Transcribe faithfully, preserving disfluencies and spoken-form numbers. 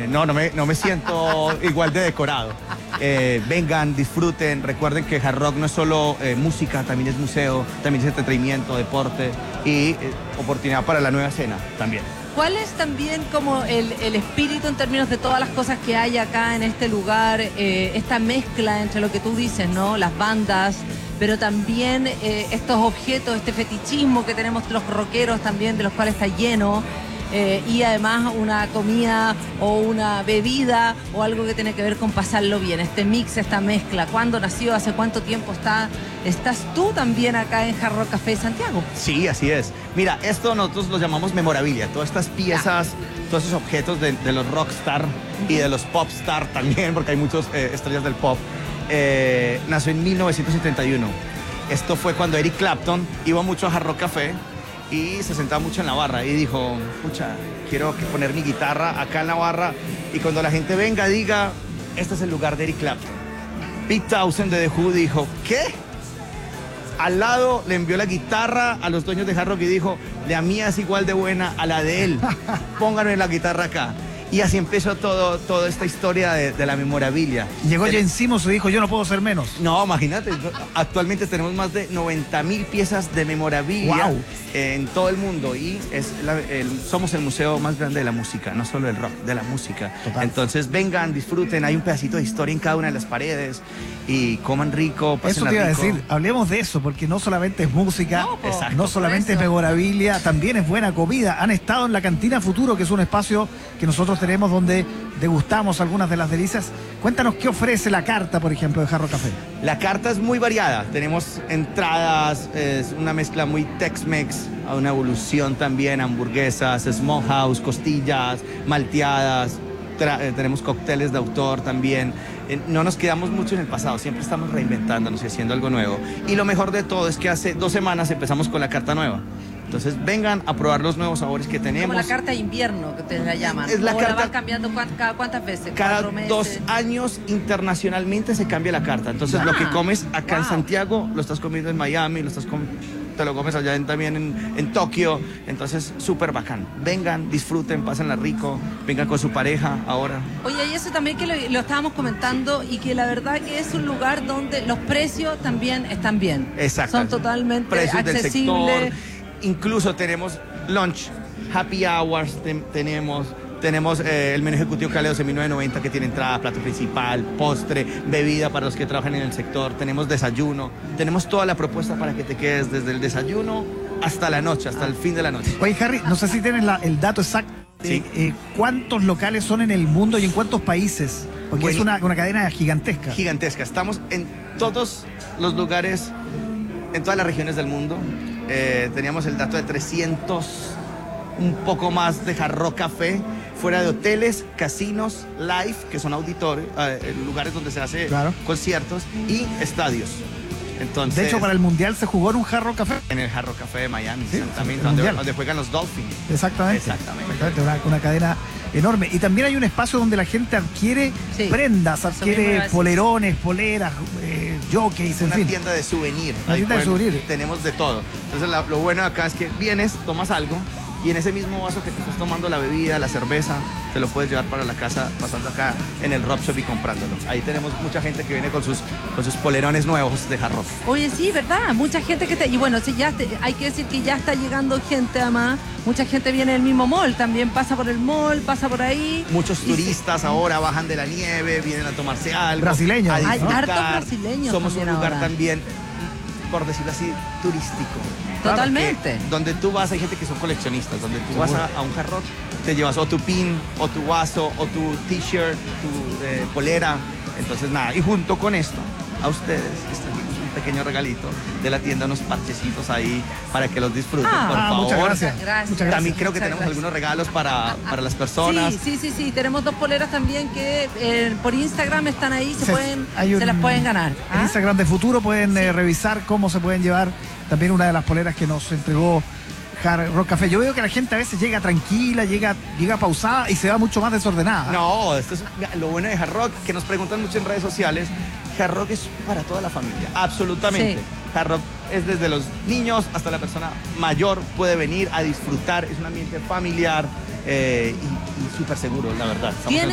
Eh, no, no me, no me siento igual de decorado. Eh, vengan, disfruten, recuerden que Hard Rock no es solo eh, música, también es museo, también es entretenimiento, deporte y eh, oportunidad para la nueva escena también. ¿Cuál es también como el, el espíritu en términos de todas las cosas que hay acá en este lugar? Eh, esta mezcla entre lo que tú dices, ¿no? Las bandas, pero también eh, estos objetos, este fetichismo que tenemos los rockeros también, de los cuales está lleno. Eh, y además una comida o una bebida o algo que tiene que ver con pasarlo bien. Este mix, esta mezcla, ¿cuándo nació? ¿Hace cuánto tiempo está? ¿Estás tú también acá en Hard Rock Café Santiago? Sí, así es. Mira, esto nosotros lo llamamos memorabilia. Todas estas piezas, ah. todos esos objetos de, de los rockstar uh-huh. y de los popstar también, porque hay muchas eh, estrellas del pop, eh, nació en mil novecientos setenta y uno. Esto fue cuando Eric Clapton iba mucho a Hard Rock Café y se sentaba mucho en la barra y dijo, pucha, quiero poner mi guitarra acá en la barra y cuando la gente venga diga, este es el lugar de Eric Clapton. Pete Townshend de The Who dijo, ¿qué? Al lado le envió la guitarra a los dueños de Hard Rock y dijo, la mía es igual de buena a la de él, pónganme la guitarra acá. Y así empezó todo, toda esta historia de, de la memorabilia. Llegó Gene Simmons y dijo, yo no puedo ser menos. No, imagínate, actualmente tenemos más de noventa mil piezas de memorabilia wow. en todo el mundo y es la, el, somos el museo más grande de la música, no solo del rock, de la música. Total. Entonces vengan, disfruten, hay un pedacito de historia en cada una de las paredes y coman rico, pasen Eso te iba rico. a decir, hablemos de eso, porque no solamente es música, no, po, Exacto, no solamente es memorabilia, también es buena comida. Han estado en la Cantina Futuro, que es un espacio que nosotros tenemos donde degustamos algunas de las delicias. Cuéntanos qué ofrece la carta, por ejemplo, de Hard Rock Café. La carta es muy variada. Tenemos entradas, es una mezcla muy Tex-Mex, a una evolución también, hamburguesas, smokehouse, costillas, malteadas. Eh, tenemos cócteles de autor también. Eh, no nos quedamos mucho en el pasado, siempre estamos reinventándonos y haciendo algo nuevo. Y lo mejor de todo es que hace dos semanas empezamos con la carta nueva. Entonces vengan a probar los nuevos sabores que tenemos. Como la carta de invierno que ustedes la llaman. Es la ¿O carta, la van cambiando cada cuántas veces? Cada dos años internacionalmente se cambia la carta. Entonces ah, lo que comes acá wow. en Santiago lo estás comiendo en Miami, lo estás comiendo, te lo comes allá en, también en, en Tokio. Entonces súper bacán. Vengan, disfruten, pásenla rico, vengan con su pareja ahora. Oye, y eso también que lo, lo estábamos comentando y que la verdad que es un lugar donde los precios también están bien. Exacto. Son totalmente precios accesibles. Del sector. Incluso tenemos lunch, happy hours, te, tenemos, tenemos eh, el menú ejecutivo que vale doce mil novecientos noventa que tiene entrada, plato principal, postre, bebida para los que trabajan en el sector, tenemos desayuno, tenemos toda la propuesta para que te quedes desde el desayuno hasta la noche, hasta el fin de la noche. Oye, Harry, no sé si tienes la, el dato exacto. Sí. Eh, ¿Cuántos locales son en el mundo y en cuántos países? Porque bueno, es una, una cadena gigantesca. Gigantesca. Estamos en todos los lugares, en todas las regiones del mundo. Eh, teníamos el dato de trescientos, un poco más de Hard Rock Café, fuera de hoteles, casinos, live, que son auditorios, eh, lugares donde se hace claro. conciertos, y estadios. Entonces, de hecho, para el Mundial se jugó en un Hard Rock Café. En el Hard Rock Café de Miami, sí, también, donde, donde juegan los Dolphins. Exactamente. Exactamente. Exactamente una, una cadena enorme. Y también hay un espacio donde la gente adquiere sí. prendas, adquiere polerones, poleras, eh, jockeys, en una fin. Una tienda de souvenir. Una tienda de souvenir. Tenemos de todo. Entonces, la, lo bueno acá es que vienes, tomas algo, y en ese mismo vaso que te estás tomando la bebida, la cerveza, te lo puedes llevar para la casa pasando acá en el Rock Shop y comprándolo. Ahí tenemos mucha gente que viene con sus, con sus polerones nuevos de Hard Rock. Oye, sí, ¿verdad? Mucha gente que te... Y bueno, sí, ya te, hay que decir que ya está llegando gente, además. Mucha gente viene del mismo mall, también pasa por el mall, pasa por ahí. Muchos turistas sí. ahora bajan de la nieve, vienen a tomarse algo. Brasileños. Hay hartos brasileños. Somos un lugar ahora. también, por decirlo así, turístico. Totalmente. Donde tú vas, hay gente que son coleccionistas, donde tú vas a, a un Hard Rock, te llevas o tu pin, o tu vaso, o tu t-shirt, tu eh, polera. Entonces, nada, y junto con esto, a ustedes les trajimos un pequeño regalito de la tienda, unos parchecitos ahí para que los disfruten, ah, por favor. Muchas gracias. gracias. Muchas gracias. También creo que Muchas tenemos gracias. algunos regalos para, para las personas. Sí, sí, sí, sí. Tenemos dos poleras también que eh, por Instagram están ahí, se, se, pueden, un, se las pueden ganar. En ¿Ah? Instagram de Futuro pueden sí. eh, revisar cómo se pueden llevar también una de las poleras que nos entregó Hard Rock Café. Yo veo que la gente a veces llega tranquila, llega, llega pausada y se va mucho más desordenada. No, esto es lo bueno de Hard Rock, que nos preguntan mucho en redes sociales. Hard Rock es para toda la familia, absolutamente. Sí. Hard Rock es desde los niños hasta la persona mayor, puede venir a disfrutar, es un ambiente familiar eh, y, y súper seguro, la verdad. Estamos